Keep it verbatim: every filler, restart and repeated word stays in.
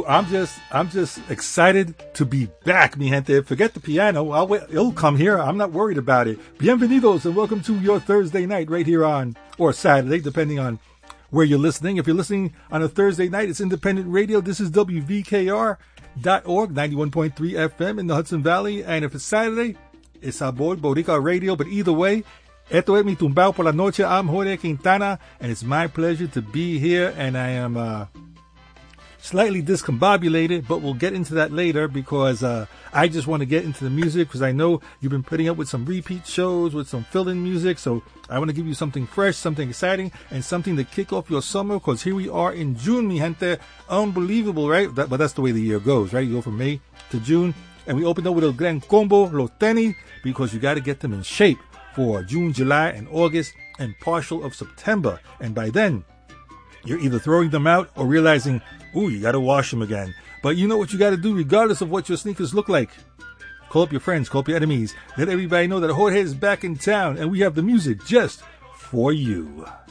I'm just, I'm just excited to be back, mi gente. Forget the piano. I'll wait. It'll come here. I'm not worried about it. Bienvenidos and welcome to your Thursday night right here on, or Saturday, depending on where you're listening. If you're listening on a Thursday night, it's independent radio. This is W V K R dot org, ninety-one point three F M in the Hudson Valley. And if it's Saturday, it's Sabor Boricua Radio. But either way, esto es mi tumbao por la noche. I'm Jorge Quintana, and it's my pleasure to be here. And I am uh, slightly discombobulated, but we'll get into that later because uh, I just want to get into the music because I know you've been putting up with some repeat shows, with some fill-in music. So I want to give you something fresh, something exciting, and something to kick off your summer because here we are in June, mi gente. Unbelievable, right? That, but that's the way the year goes, right? You go from May to June, and we opened up with a gran combo, los tenis, because you got to get them in shape for June, July, and August, and partial of September. And by then, you're either throwing them out or realizing, ooh, you got to wash them again. But you know what you got to do regardless of what your sneakers look like. Call up your friends, call up your enemies. Let everybody know that Jorge is back in town and we have the music just for you.